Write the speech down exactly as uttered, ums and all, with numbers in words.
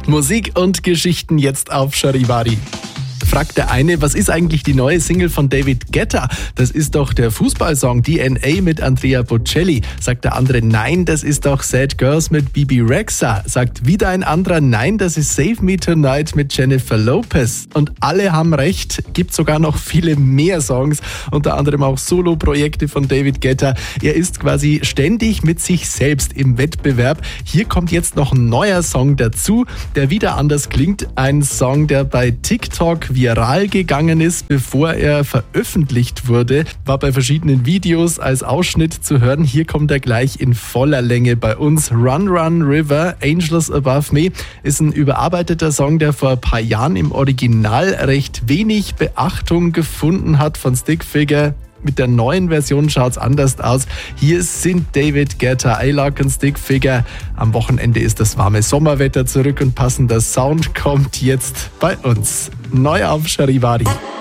Musik und Geschichten jetzt auf Charivari. Fragt der eine, was ist eigentlich die neue Single von David Guetta? Das ist doch der Fußballsong D N A mit Andrea Bocelli. Sagt der andere, nein, das ist doch Sad Girls mit Bibi Rexha. Sagt wieder ein anderer, nein, das ist Save Me Tonight mit Jennifer Lopez. Und alle haben recht, gibt sogar noch viele mehr Songs, unter anderem auch Solo-Projekte von David Guetta. Er ist quasi ständig mit sich selbst im Wettbewerb. Hier kommt jetzt noch ein neuer Song dazu, der wieder anders klingt. Ein Song, der bei TikTok viral gegangen ist, bevor er veröffentlicht wurde, war bei verschiedenen Videos als Ausschnitt zu hören. Hier kommt er gleich in voller Länge bei uns. Run Run River, Angels Above Me ist ein überarbeiteter Song, der vor ein paar Jahren im Original recht wenig Beachtung gefunden hat von Stickfigure. Mit der neuen Version schaut's anders aus. Hier sind David Guetta, A-Lock und Stickfigure. Am Wochenende ist das warme Sommerwetter zurück und passender Sound kommt jetzt bei uns. Neu auf Charivari.